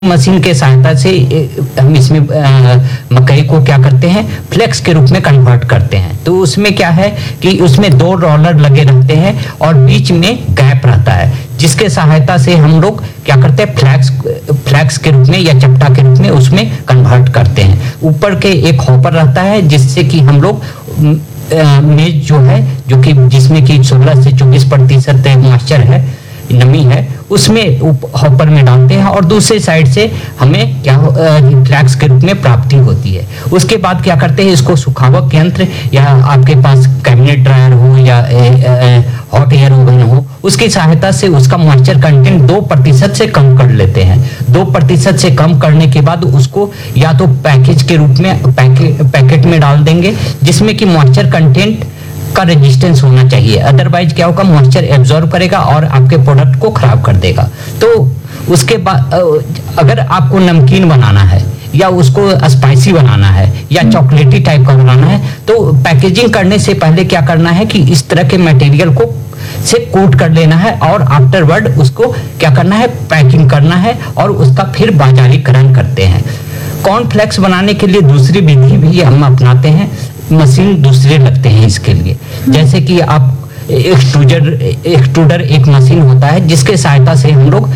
Machine के सहायता से हम इसमें मकई को क्या करते हैं, फ्लेक्स के रूप में कन्वर्ट करते हैं। तो उसमें क्या है कि उसमें 2 रोलर लगे रहते हैं और बीच में गैप रहता है, जिसके सहायता से हम लोग क्या करते हैं, फ्लैक्स के रूप में या चपटा के रूप में उसमें कन्वर्ट करते हैं। ऊपर के एक हॉपर रहता है जिससे कि हम लोग मेज जो है, जो कि जिसमें कि 16 से 24% मॉइस्चर है, नमी है, उसमें हॉपर में डालते हैं और दूसरे साइड से हमें क्या फ्लैक्स के रूप में प्राप्ति होती है। उसके बाद क्या करते हैं, इसको सुखावक यंत्र या आपके पास कैबिनेट ड्रायर हो या हॉट एयर ओवन हो, उसकी सहायता से उसका मॉइस्चर कंटेंट 2% से कम कर लेते हैं। 2% से कम करने के बाद उसको या तो पैकेज के रूप में पैकेट में डाल देंगे, जिसमें कि मॉइस्चर कंटेंट का रेजिस्टेंस होना चाहिए, अदरवाइज क्या होगा, मॉइस्चर एब्जॉर्ब करेगा और आपके प्रोडक्ट को खराब कर देगा। तो उसके बाद अगर आपको नमकीन बनाना है या उसको स्पाइसी बनाना है या चॉकलेटी टाइप का बनाना है, तो पैकेजिंग करने से पहले क्या करना है कि इस तरह के मटेरियल को से कोट कर लेना है और आफ्टरवर्ड उसको क्या करना है, पैकिंग करना है और उसका फिर बाजारीकरण करते हैं। कॉर्नफ्लेक्स बनाने के लिए दूसरी विधि भी हम अपनाते हैं, मशीन दूसरे लगते हैं इसके लिए। जैसे कि आप एक्सट्रूडर एक मशीन होता है जिसके सहायता से हम लोग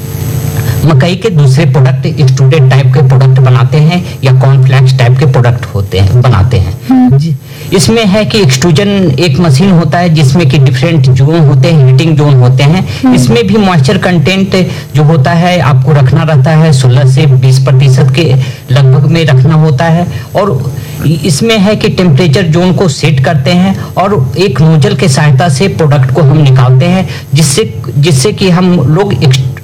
मकई के दूसरे प्रोडक्ट, एक्सट्रूडेड टाइप के प्रोडक्ट बनाते हैं या कॉर्नफ्लेक्स टाइप के प्रोडक्ट बनाते हैं। इसमें है कि एक्सट्रूजन एक मशीन होता है जिसमें कि डिफरेंट जोन होते हैं, हीटिंग जोन होते हैं। इसमें भी मॉइस्चर कंटेंट जो होता है आपको रखना रहता है, 16 से 20% के लगभग में रखना होता है। और इसमें है कि टेम्परेचर जोन को सेट करते हैं और एक नोजल के सहायता से प्रोडक्ट को हम निकालते हैं, जिससे कि हम लोग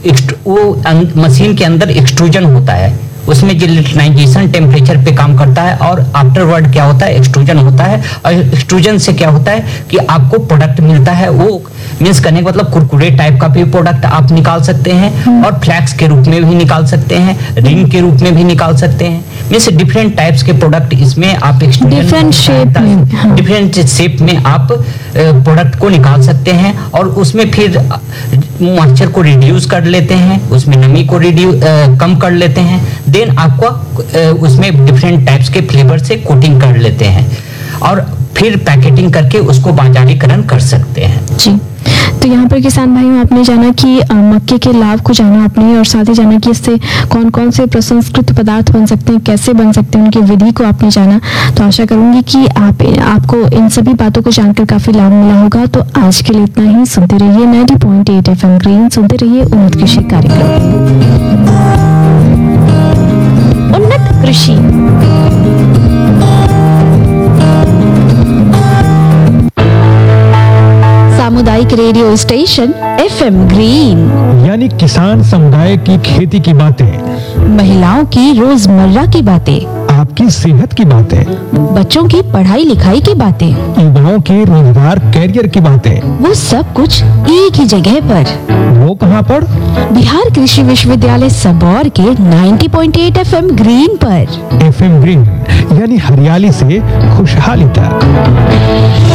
वो मशीन के अंदर एक्सट्रूजन होता है, उसमें जिलेटिनाइजेशन टेम्परेचर पे काम करता है और आफ्टरवर्ड क्या होता है, एक्सट्रूजन होता है। और एक्सट्रूजन से क्या होता है कि आपको प्रोडक्ट मिलता है, वो मीन्स करने का मतलब कुरकुरे टाइप का भी प्रोडक्ट आप निकाल सकते हैं और फ्लैक्स के रूप में भी निकाल सकते हैं, रिंग के रूप में भी निकाल सकते हैं। मीन्स डिफरेंट टाइप्स के प्रोडक्ट इसमें आप डिफरेंट शेप में आप प्रोडक्ट को निकाल सकते हैं और उसमें फिर मॉइस्चर को रिड्यूस कर लेते हैं, उसमें नमी को कम कर लेते हैं, देन आपको उसमें डिफरेंट टाइप्स के फ्लेवर से कोटिंग कर लेते हैं और फिर पैकेटिंग करके उसको बाजारीकरण कर सकते हैं। जी, तो यहाँ पर किसान भाइयों आपने जाना कि मक्के के लाभ को जाना आपने, और साथ ही जाना कि इससे कौन कौन से प्रसंस्कृत पदार्थ बन सकते हैं, कैसे बन सकते हैं, उनकी विधि को आपने जाना। तो आशा करूंगी कि आपको इन सभी बातों को जानकर काफी लाभ मिला होगा। तो आज के लिए इतना ही। सुनते रहिए 90.8 FM ग्रीन, सुनते रहिए उन्नत कृषि कार्यक्रम। उन्नत कृषि सामुदायिक रेडियो स्टेशन FM ग्रीन, यानी किसान समुदाय की खेती की बातें, महिलाओं की रोजमर्रा की बातें, आपकी सेहत की बातें, बच्चों की पढ़ाई लिखाई की बातें, युवाओं के रोजगार कैरियर की बातें, वो सब कुछ एक ही जगह पर। वो कहाँ पर? बिहार कृषि विश्वविद्यालय सबौर के 90.8 FM ग्रीन पर। FM ग्रीन यानी हरियाली से खुशहाली तक।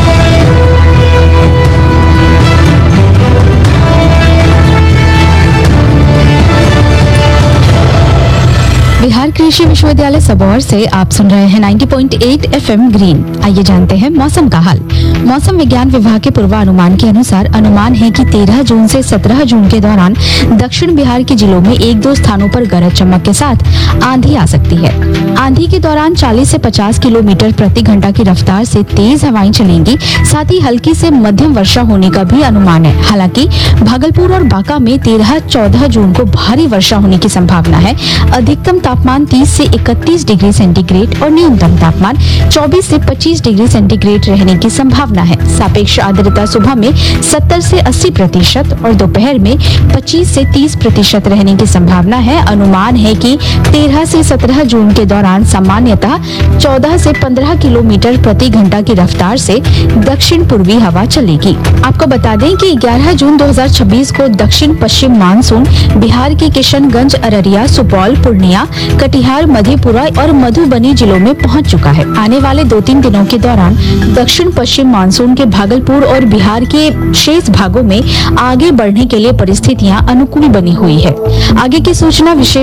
बिहार कृषि विश्वविद्यालय सबौर से आप सुन रहे हैं 90.8 FM ग्रीन। आइए जानते हैं मौसम का हाल। मौसम विज्ञान विभाग के पूर्वानुमान के अनुसार अनुमान है कि 13 जून से 17 जून के दौरान दक्षिण बिहार के जिलों में 1-2 स्थानों पर गरज चमक के साथ आंधी आ सकती है। आंधी के दौरान 40 से 50 किलोमीटर प्रति घंटा की रफ्तार से तेज हवाएं चलेंगी। साथ ही हल्की से मध्यम वर्षा होने का भी अनुमान है। हालांकि भागलपुर और बांका में 13-14 जून को भारी वर्षा होने की संभावना है। अधिकतम तापमान 30 से 31 डिग्री सेंटीग्रेड और न्यूनतम तापमान 24 से 25 डिग्री सेंटीग्रेड रहने की संभावना है। सापेक्ष आर्द्रता सुबह में 70 से 80% और दोपहर में 25 से 30% रहने की संभावना है। अनुमान है कि 13 से 17 जून के दौरान सामान्यतः 14 से 15 किलोमीटर प्रति घंटा की रफ्तार से दक्षिण पूर्वी हवा चलेगी। आपको बता दें कि 11 जून 2026 को दक्षिण पश्चिम मानसून बिहार के किशनगंज, अररिया, सुपौल, पूर्णिया, कटिहार, मधेपुरा और मधुबनी जिलों में पहुंच चुका है। आने वाले 2-3 दिनों के दौरान दक्षिण पश्चिम मानसून के भागलपुर और बिहार के शेष भागों में आगे बढ़ने के लिए परिस्थितियां अनुकूल बनी हुई है। आगे की सूचना विशेष